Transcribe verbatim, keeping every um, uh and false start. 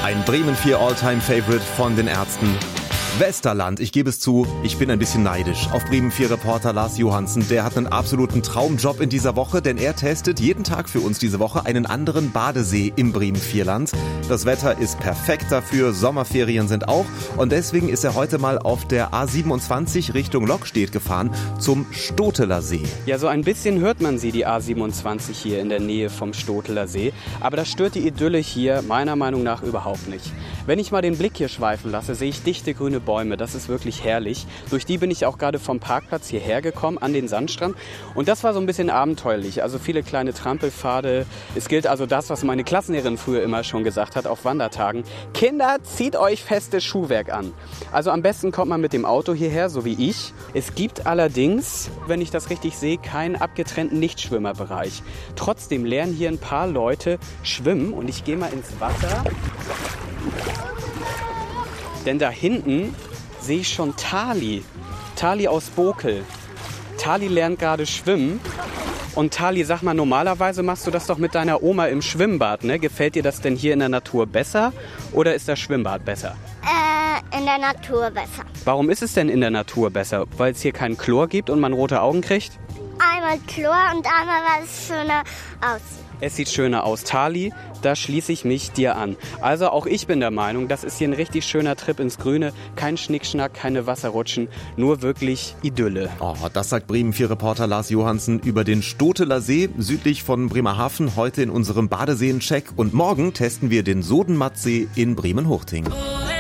Ein Bremen vier All-Time-Favorite von den Ärzten. Westerland, ich gebe es zu, ich bin ein bisschen neidisch auf Bremen vier Reporter Lars Johansen. Der hat einen absoluten Traumjob in dieser Woche, denn er testet jeden Tag für uns diese Woche einen anderen Badesee im Bremen vier Land. Das Wetter ist perfekt dafür, Sommerferien sind auch und deswegen ist er heute mal auf der A siebenundzwanzig Richtung Lokstedt gefahren zum Stoteler See. Ja, so ein bisschen hört man sie, die A siebenundzwanzig hier in der Nähe vom Stoteler See, aber das stört die Idylle hier meiner Meinung nach überhaupt nicht. Wenn ich mal den Blick hier schweifen lasse, sehe ich dichte grüne Bäume, das ist wirklich herrlich. Durch die bin ich auch gerade vom Parkplatz hierher gekommen, an den Sandstrand. Und das war so ein bisschen abenteuerlich, also viele kleine Trampelpfade. Es gilt also das, was meine Klassenlehrerin früher immer schon gesagt hat auf Wandertagen. Kinder, zieht euch festes Schuhwerk an. Also am besten kommt man mit dem Auto hierher, so wie ich. Es gibt allerdings, wenn ich das richtig sehe, keinen abgetrennten Nichtschwimmerbereich. Trotzdem lernen hier ein paar Leute schwimmen und ich gehe mal ins Wasser. Denn da hinten sehe ich schon Tali. Tali aus Bokel. Tali lernt gerade schwimmen. Und Tali, sag mal, normalerweise machst du das doch mit deiner Oma im Schwimmbad, ne? Gefällt dir das denn hier in der Natur besser oder ist das Schwimmbad besser? Äh, in der Natur besser. Warum ist es denn in der Natur besser? Weil es hier keinen Chlor gibt und man rote Augen kriegt? Einmal Chlor und einmal, weil es schöner aussieht. Es sieht schöner aus. Tali, da schließe ich mich dir an. Also auch ich bin der Meinung, das ist hier ein richtig schöner Trip ins Grüne. Kein Schnickschnack, keine Wasserrutschen, nur wirklich Idylle. Oh, das sagt Bremen vier Reporter Lars Johansen über den Stoteler See südlich von Bremerhaven, heute in unserem Badeseen-Check. Und morgen testen wir den Sodenmattsee in Bremen-Hochting.